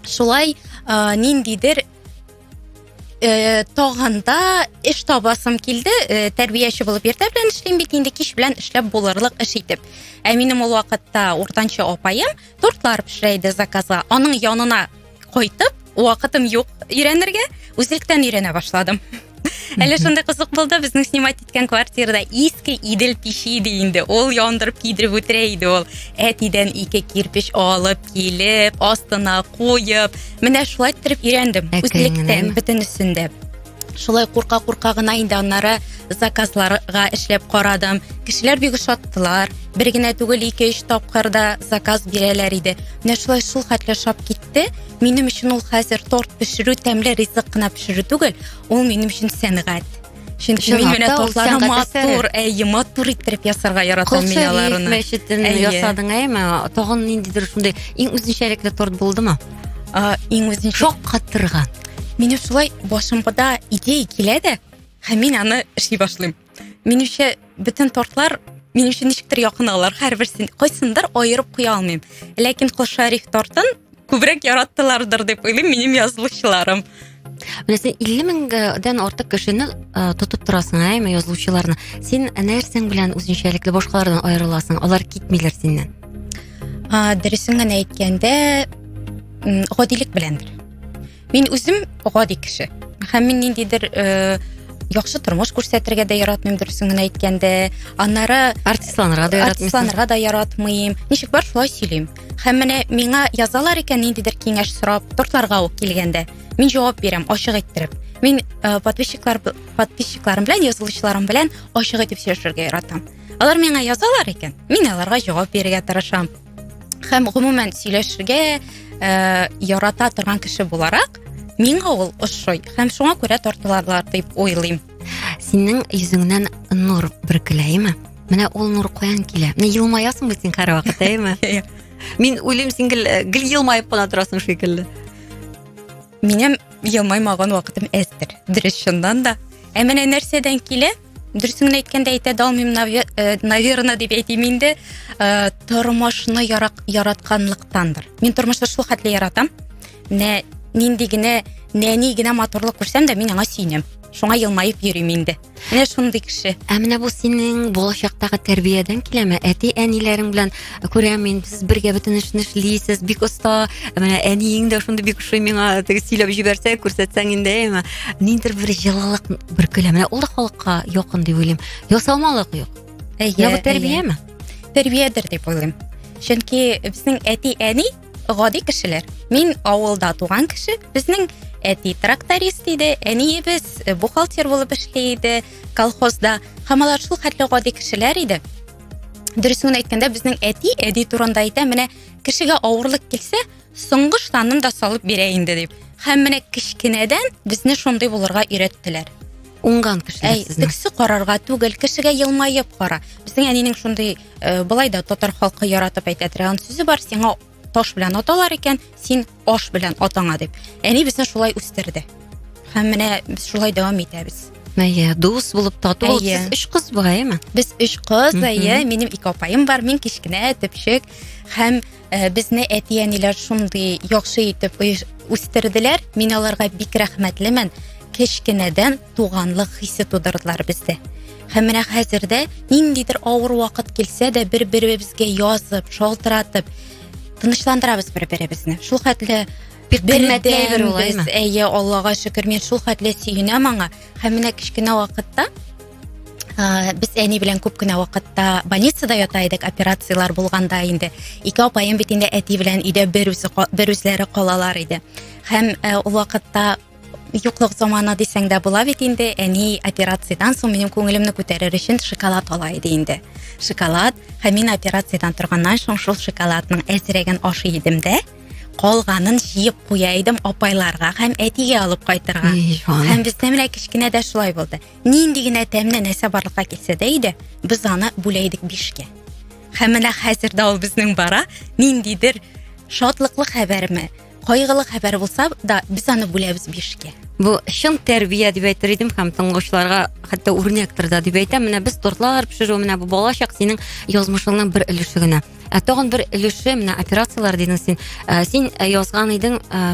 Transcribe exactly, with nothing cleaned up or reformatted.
Шулай ә, ниндидер ә, тағанда эш табасым килде, ә, тәрбияче булып иртә белән эшлим бит, инде кич белән эшләп булырлык эш итеп. Ә минем ул вакытта уртанчы апаем тортлар пешерә иде заказга. Аның янына кайтып, вакытым юк өйрәнергә, үзлектән өйрәнә башладым. Әле шундай кызык булды, безнең снимать иткән квартирада иске идел печи иде инде. Ул яндырып кидереп үтерә иде ул. Әтидән ике кирпеч алып килеп, астына куеп, менә шулай итеп өйрәндем. Үзлектән бөтенесендә. Шулай курка-курка гына инде аннары заказларга эшләп карадым. Кешеләр бик шаттылар. Бер генә түгел, ике-өч тапкырда заказ бирәләр иде. Менә шулай шул хәтле шап китте. Минем өчен ул хәзер торт пешерү, тәмле ризык кына пешерү түгел, ул минем өчен сәнгать. Чөнки мин менә тортларны матур, әйе, матур иттереп ясарга яратам мин аларны. Мәчетен ясадың, әйме? Тагын ниндидер шундай иң үзенчәлекле торт булдымы? А, иң үзенчә. Шок каттырган. Минем шулай башымда идея килә дә, һәм мин аны эшли башлыйм. Минемчә бөтен тортлар минем өчен ничектер якыналар, һәрберсен кайсындыр аерып куя алмыйм. Ләкин Кол Шариф тортын күбрәк яраттылардыр дип уйлыйм минем язылучыларым. Менә син илле меңдән артык кешене тотып торасың, әйме, язылучыларны. Син нәрсәң белән үзенчәлекле башкалардан аерыласың? Алар китмиләр синнән. А, дөресен генә әйткәндә, гадилек беләндер. Мин үзем гади кеше. Һәм мин ниндидер яхшы тормыш күрсәтергә дә яратмыйм, дөресен генә әйткәндә. Аннары артистланырга да яратмыйм. Артистланырга да яратмыйм. Ничек бар шулай сөйлим. Һәм менә миңа язалар икән ниндидер киңәш сорап, тортларга ук килгәндә. Мин җавап бирәм, ачык иттереп. Мин подписчиклар подписчикларым белән, язылучыларым белән ачык итеп сөйләшергә яратам. Алар миңа язалар икән, мин аларга җавап бирергә тырышам. Һәм гомумән сөйләшергә ярата торган кеше буларак, миңа ул ошый. Һәм шуңа күрә тортыларлар дип уйлыйм. Синең йөзеңнән нур бөркеләйме? Менә ул нур каян килә? Менә елмаясың бит син һәр вакыт, әйме? Мин уйлыйм, син гел елмаеп кына торасың шикелле. Минем елмаймаган вакытым әздер. Дөрес шундан да. Ә менә нәрсәдән килә? Дөресен әйткәндә әйтә алмыйм, наверное, дип әйтим инде, тормышны яратканлыктандыр. Мин тормышны шул хәтле яратам. Нә нинди генә, нәни генә матурлык күрсәм дә мин аңа сөйнәм. Шуңа елмаеп йөрим инде. Менә шундый кеше. Ә менә бу синең булачактагы тәрбиядән киләме? Әти әниләрең белән күрәм мин, сез бергә бөтен эшне эшлисез, бик оста. Менә әниең дә шундый бик ошый миңа, теге сөйләп җибәрсә, күрсәтсәң инде, әйме? Ниндер бер җылылык бөркелә. Менә ул да халыкка якын дип уйлыйм. Ясалмалык юк. Әйе, бу тәрбияме? Тәрбиядер дип уйлыйм. Чөнки безнең әти әни гади кешеләр. Мин авылда туган кеше, безнең әти тракторист иде, әниебез бухгалтер булып эшли иде колхозда. Һәм алар шул хәтле гади кешеләр иде. Дөресен әйткәндә, безнең әти әди турында әйтә, менә кешегә авырлык килсә, соңгы штанын да салып бирә инде дип. Һәм менә кичкенәдән безне шундый булырга өйрәттеләр. Уңган кешеләр сезне. Тексе карарга түгел, кешегә елмаеп кара. Безнең әнинең шундый былай да татар халкы яратып әйтә торган сүзе бар: сиңа таш белән аталар икән, син аш белән атаңа дип. Әни безне шулай үстерде. Һәм менә без шулай дәвам итәбез. Әйе, дус булып тату. Сез өч кыз бугаймы? Без өч кыз, әйе, минем ике апайым бар, мин кичкенә, төпчек. Һәм безне әти-әниләр шундый яхшы итеп үстерделәр. Мин аларга бик рәхмәтлемен. Кичкенәдән туганлык хисе тудырдылар бездә. Һәм менә хәзердә ниндидер авыр вакыт килсә дә бер-беребезгә язып, шалтыратып тынычландырабыз бер-беребезне. Шул хәтле бик кыйммәтле бер улайбыз. Әйе, Аллага шөкер, мин шул хәтле сөенәм аңа. Һәм менә кичкенә вакытта без әни белән күп кенә вакытта больницада ята идек, операциялар булганда инде. Ике апайым бит инде әти белән өйдә бер үзләре калалар иде. Һәм ул вакытта юклык заманы дисәң дә була бит инде. Әни операциyaдан соң минем күңелемне күтәрер өчен шоколад ала иде инде. Шоколад. Һәм мин операциyaдан торганнан соң шул шоколадның әзрәген ашый идем дә, калганын җыеп куя идем апайларга һәм әтигә алып кайтырга. Һәм бездә менә кичкенә дә шулай булды. Нинди генә тәмле нәрсә барлыкка килсә дә иде, без аны бүләйдек бишкә. Һәм менә хәзердә ул безнең бара, ниндидер шатлыклы хәбәрме, кайгылы хәбәр булса да без аны бүләбез бишкә. Бу чын тәрбия дип әйтер идем, һәм тыңлаучыларга хәтта үрнәктер да дип әйтәм. Менә без тортлар пешерү, менә бу балачак синең язмышыңның бер өлеше генә. Ә тагын бер өлеше, менә операциялар дидең син. Син язган идең,